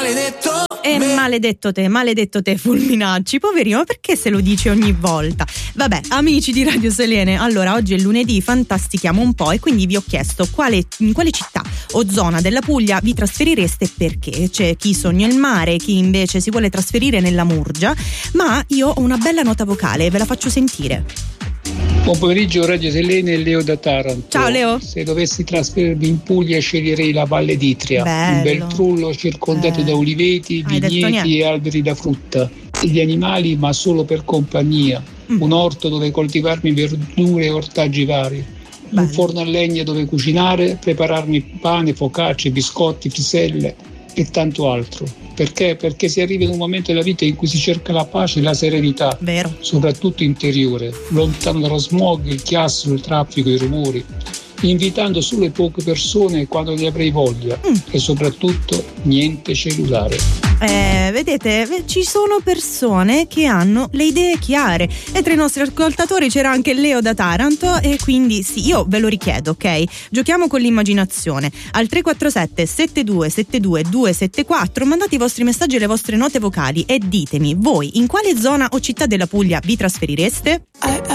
maledetto te Fulminacci, poverino, ma perché se lo dici ogni volta? Vabbè, amici di Radio Selene, allora oggi è lunedì, fantastichiamo un po' e quindi vi ho chiesto in quale città o zona della Puglia vi trasferireste e perché. C'è chi sogna il mare, chi invece si vuole trasferire nella Murgia, ma io ho una bella nota vocale, ve la faccio sentire. Buon pomeriggio Radio Selene e Leo da Taranto. Ciao Leo. Se dovessi trasferirmi in Puglia sceglierei la Valle d'Itria, Bello. un bel trullo circondato da uliveti, vigneti e alberi da frutta, e di animali ma solo per compagnia, un orto dove coltivarmi verdure e ortaggi vari, un forno a legna dove cucinare, prepararmi pane, focacce, biscotti, friselle e tanto altro. Perché? Perché si arriva in un momento della vita in cui si cerca la pace e la serenità, vero, soprattutto interiore, lontano dallo smog, il chiasso, il traffico, i rumori, invitando solo poche persone quando ne avrei voglia e soprattutto niente cellulare. Vedete, ci sono persone che hanno le idee chiare e tra i nostri ascoltatori c'era anche Leo da Taranto e quindi sì, io ve lo richiedo, ok? Giochiamo con l'immaginazione al 347 7272 274, mandate i vostri messaggi e le vostre note vocali e ditemi voi in quale zona o città della Puglia vi trasferireste?